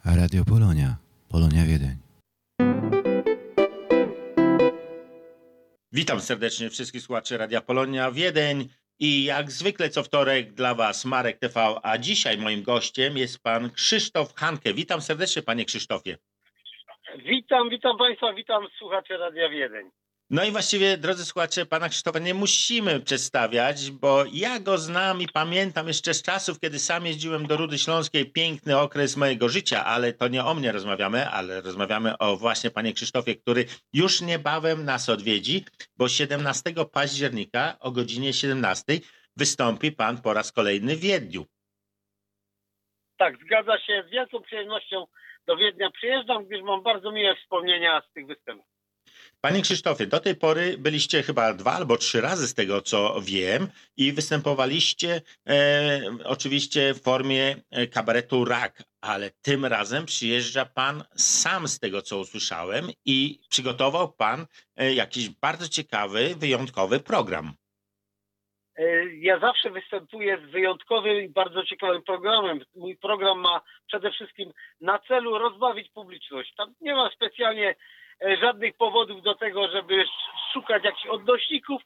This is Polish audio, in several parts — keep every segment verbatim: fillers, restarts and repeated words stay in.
Radio Polonia, Polonia Wiedeń. Witam serdecznie wszystkich słuchaczy Radia Polonia Wiedeń i jak zwykle co wtorek dla Was Marek T V, a dzisiaj moim gościem jest pan Krzysztof Hanke. Witam serdecznie, panie Krzysztofie. Witam, witam Państwa, witam słuchaczy Radia Wiedeń. No i właściwie, drodzy słuchacze, pana Krzysztofa nie musimy przedstawiać, bo ja go znam i pamiętam jeszcze z czasów, kiedy sam jeździłem do Rudy Śląskiej, piękny okres mojego życia, ale to nie o mnie rozmawiamy, ale rozmawiamy o właśnie panie Krzysztofie, który już niebawem nas odwiedzi, bo siedemnastego października o godzinie siedemnastej wystąpi pan po raz kolejny w Wiedniu. Tak, zgadza się, z wielką przyjemnością do Wiednia przyjeżdżam, gdyż mam bardzo miłe wspomnienia z tych występów. Panie Krzysztofie, do tej pory byliście chyba dwa albo trzy razy z tego, co wiem, i występowaliście e, oczywiście w formie kabaretu Rak, ale tym razem przyjeżdża pan sam z tego, co usłyszałem, i przygotował pan e, jakiś bardzo ciekawy, wyjątkowy program. Ja zawsze występuję z wyjątkowym i bardzo ciekawym programem. Mój program ma przede wszystkim na celu rozbawić publiczność. Tam nie ma specjalnie żadnych powodów do tego, żeby szukać jakichś odnośników.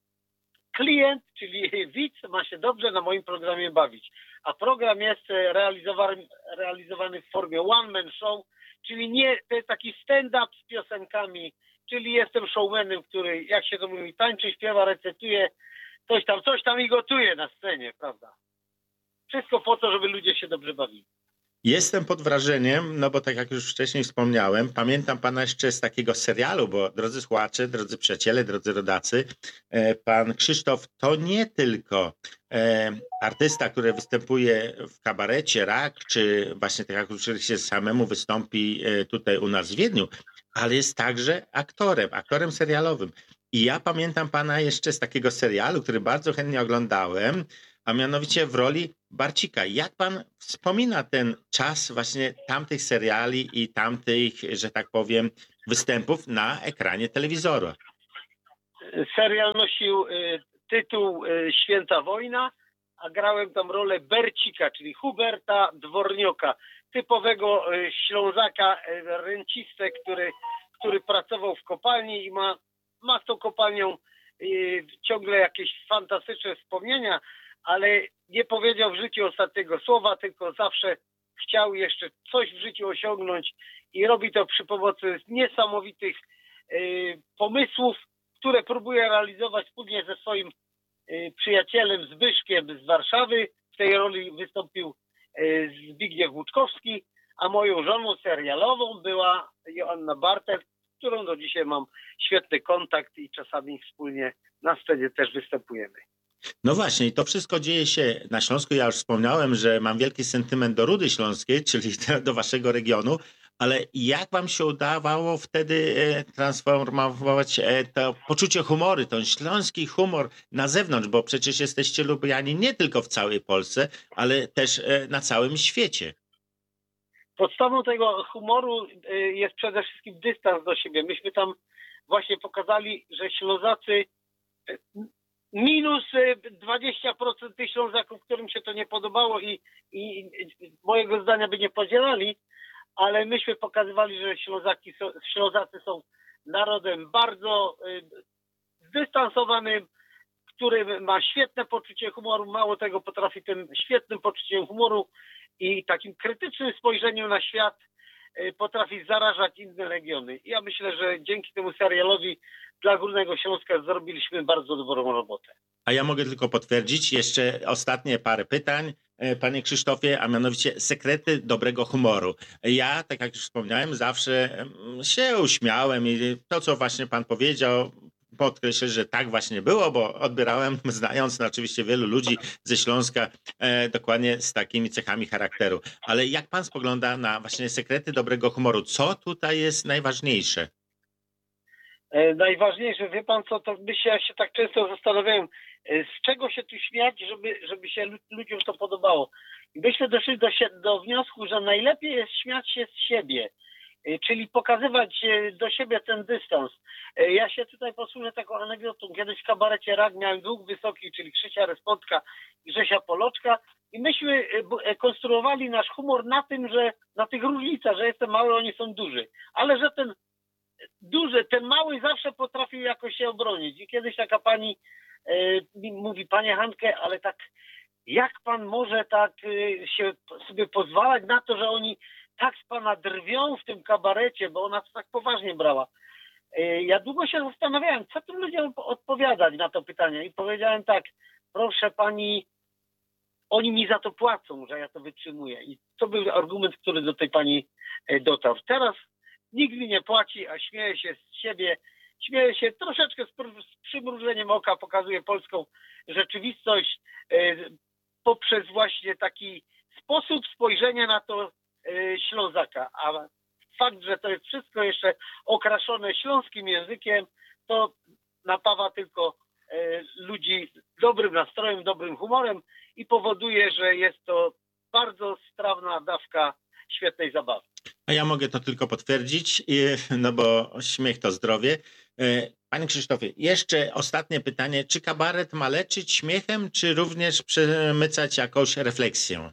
Klient, czyli widz, ma się dobrze na moim programie bawić. A program jest realizowany, realizowany w formie one-man show, czyli nie, to jest taki stand-up z piosenkami, czyli jestem showmanem, który, jak się to mówi, tańczy, śpiewa, recytuje, coś tam, coś tam i gotuje na scenie, prawda? Wszystko po to, żeby ludzie się dobrze bawili. Jestem pod wrażeniem, no bo tak jak już wcześniej wspomniałem, pamiętam pana jeszcze z takiego serialu, bo drodzy słuchacze, drodzy przyjaciele, drodzy rodacy, pan Krzysztof to nie tylko e, artysta, który występuje w kabarecie Rak, czy właśnie tak jak oczywiście samemu wystąpi tutaj u nas w Wiedniu, ale jest także aktorem, aktorem serialowym. I ja pamiętam pana jeszcze z takiego serialu, który bardzo chętnie oglądałem, a mianowicie w roli Barcika. Jak pan wspomina ten czas właśnie tamtych seriali i tamtych, że tak powiem, występów na ekranie telewizora? Serial nosił y, tytuł y, Święta Wojna, a grałem tam rolę Bercika, czyli Huberta Dwornioka, typowego y, Ślązaka, y, rencistę, który, który pracował w kopalni i ma, ma z tą kopalnią y, ciągle jakieś fantastyczne wspomnienia, ale nie powiedział w życiu ostatniego słowa, tylko zawsze chciał jeszcze coś w życiu osiągnąć i robi to przy pomocy niesamowitych y, pomysłów, które próbuje realizować wspólnie ze swoim y, przyjacielem Zbyszkiem z Warszawy. W tej roli wystąpił y, Zbigniew Łuczkowski, a moją żoną serialową była Joanna Bartel, z którą do dzisiaj mam świetny kontakt i czasami wspólnie na scenie też występujemy. No właśnie, i to wszystko dzieje się na Śląsku. Ja już wspomniałem, że mam wielki sentyment do Rudy Śląskiej, czyli do waszego regionu, ale jak wam się udawało wtedy transformować to poczucie humoru, ten śląski humor na zewnątrz, bo przecież jesteście lubiani nie tylko w całej Polsce, ale też na całym świecie. Podstawą tego humoru jest przede wszystkim dystans do siebie. Myśmy tam właśnie pokazali, że Ślązacy minus dwadzieścia procent tych Ślązaków, którym się to nie podobało i, i mojego zdania by nie podzielali, ale myśmy pokazywali, że Ślązaki, Ślązacy są narodem bardzo y, zdystansowanym, który ma świetne poczucie humoru, mało tego potrafi tym świetnym poczuciem humoru i takim krytycznym spojrzeniem na świat y, potrafi zarażać inne regiony. I ja myślę, że dzięki temu serialowi dla Górnego Śląska zrobiliśmy bardzo dobrą robotę. A ja mogę tylko potwierdzić jeszcze ostatnie parę pytań, panie Krzysztofie, a mianowicie sekrety dobrego humoru. Ja, tak jak już wspomniałem, zawsze się uśmiałem i to, co właśnie pan powiedział, podkreślę, że tak właśnie było, bo odbierałem, znając no, oczywiście wielu ludzi ze Śląska, e, dokładnie z takimi cechami charakteru. Ale jak pan spogląda na właśnie sekrety dobrego humoru? Co tutaj jest najważniejsze? Najważniejsze, wie pan co, to my się, ja się tak często zastanawiałem, z czego się tu śmiać, żeby, żeby się ludziom to podobało. I myśmy doszli do, do wniosku, że najlepiej jest śmiać się z siebie, czyli pokazywać do siebie ten dystans. Ja się tutaj posłużę taką anegdotą. Kiedyś w kabarecie Rak miałem dwóch wysokich, czyli Krzysia Respondka i Grzesia Poloczka I myśmy e, bu- e, konstruowali nasz humor na tym, że na tych różnicach, że jestem mały, oni są duży. Ale że ten duży, ten mały zawsze potrafił jakoś się obronić. I kiedyś taka pani e, mi mówi, panie Handke, ale tak jak pan może tak e, się sobie pozwalać na to, że oni tak z pana drwią w tym kabarecie, bo ona to tak poważnie brała. E, Ja długo się zastanawiałem, co tym ludziom odpowiadać na to pytanie. I powiedziałem tak, proszę pani, oni mi za to płacą, że ja to wytrzymuję. I to był argument, który do tej pani e, dotarł. Teraz nikt mi nie płaci, a śmieję się z siebie, śmieję się troszeczkę z, pr- z przymrużeniem oka, pokazuje polską rzeczywistość e, poprzez właśnie taki sposób spojrzenia na to e, Ślązaka. A fakt, że to jest wszystko jeszcze okraszone śląskim językiem, to napawa tylko e, ludzi dobrym nastrojem, dobrym humorem i powoduje, że jest to bardzo strawna dawka świetnej zabawy. A ja mogę to tylko potwierdzić, i- no bo śmiech to zdrowie. E, Panie Krzysztofie, jeszcze ostatnie pytanie. Czy kabaret ma leczyć śmiechem, czy również przemycać jakąś refleksję?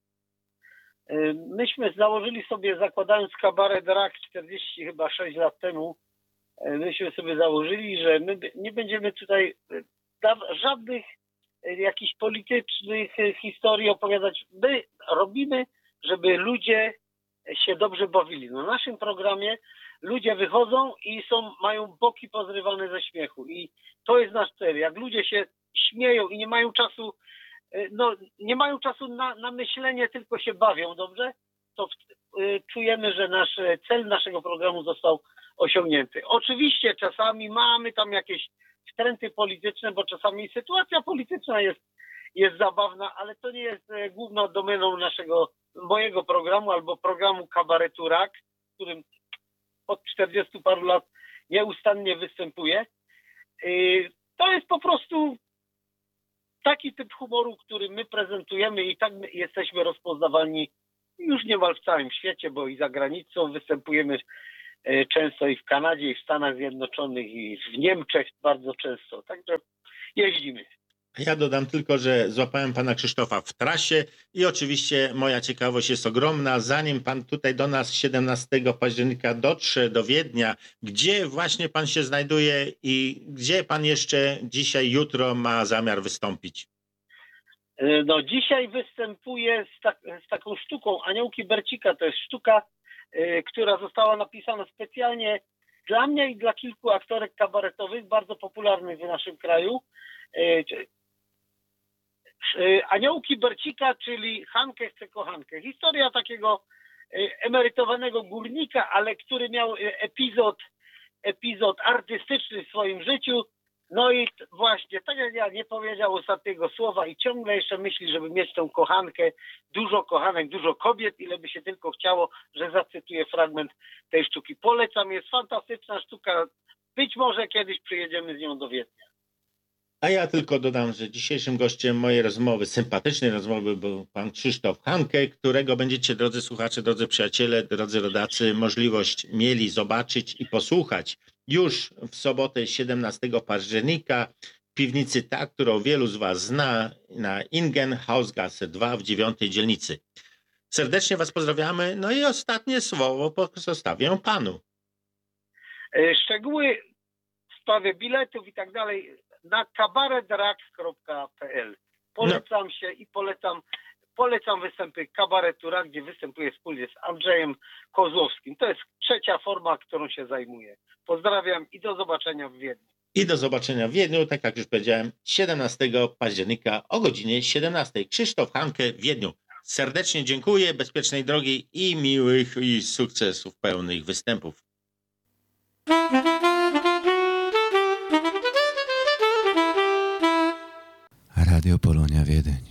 Y, Myśmy założyli sobie, zakładając kabaret Rak czterdzieści chyba sześć lat temu, y, myśmy sobie założyli, że my b- nie będziemy tutaj y, da- żadnych y, jakichś politycznych y, historii opowiadać. My robimy, żeby ludzie się dobrze bawili. Na naszym programie ludzie wychodzą i są, mają boki pozrywane ze śmiechu. I to jest nasz cel. Jak ludzie się śmieją i nie mają czasu y, no, nie mają czasu na, na myślenie, tylko się bawią dobrze, to y, czujemy, że nasz e, cel naszego programu został osiągnięty. Oczywiście czasami mamy tam jakieś wtręty polityczne, bo czasami sytuacja polityczna jest, jest zabawna, ale to nie jest e, główną domeną naszego, mojego programu albo programu Kabaretu Rak, w którym od czterdziestu paru lat nieustannie występuję. Y, To jest po prostu taki typ humoru, który my prezentujemy i tak my jesteśmy rozpoznawalni już niemal w całym świecie, bo i za granicą występujemy e, często i w Kanadzie, i w Stanach Zjednoczonych, i w Niemczech bardzo często. Także jeździmy. Ja dodam tylko, że złapałem pana Krzysztofa w trasie i oczywiście moja ciekawość jest ogromna. Zanim pan tutaj do nas siedemnastego października dotrze do Wiednia, gdzie właśnie pan się znajduje i gdzie pan jeszcze dzisiaj, jutro ma zamiar wystąpić? E, No dzisiaj występuję z, tak, z taką sztuką Aniołki Bercika. To jest sztuka, e, która została napisana specjalnie dla mnie i dla kilku aktorek kabaretowych, bardzo popularnych w naszym kraju. E, czy- e, Aniołki Bercika, czyli Hankę chce kochankę. Historia takiego e, emerytowanego górnika, ale który miał e, epizod, epizod artystyczny w swoim życiu. No i t- właśnie, tak jak ja nie powiedział ostatniego słowa i ciągle jeszcze myśli, żeby mieć tą kochankę, dużo kochanek, dużo kobiet, ile by się tylko chciało, że zacytuję fragment tej sztuki. Polecam, jest fantastyczna sztuka. Być może kiedyś przyjedziemy z nią do Wiednia. A ja tylko dodam, że dzisiejszym gościem mojej rozmowy, sympatycznej rozmowy, był pan Krzysztof Hanke, którego będziecie, drodzy słuchacze, drodzy przyjaciele, drodzy rodacy, możliwość mieli zobaczyć i posłuchać już w sobotę siedemnastego października w piwnicy ta, którą wielu z was zna, na Ingen Hausgasse dwa w dziewiątej dzielnicy. Serdecznie was pozdrawiamy. No i ostatnie słowo pozostawię panu. E, Szczegóły w sprawie biletów i tak dalej na kabaretrak kropka pe el. Polecam się i polecam, polecam występy Kabaretu Rak, gdzie występuję wspólnie z Andrzejem Kozłowskim. To jest trzecia forma, którą się zajmuję. Pozdrawiam i do zobaczenia w Wiedniu. I do zobaczenia w Wiedniu, tak jak już powiedziałem, siedemnastego października o godzinie siedemnastej. Krzysztof Hanke w Wiedniu. Serdecznie dziękuję, bezpiecznej drogi i miłych i sukcesów pełnych występów. Radio Polonia Wiedeń.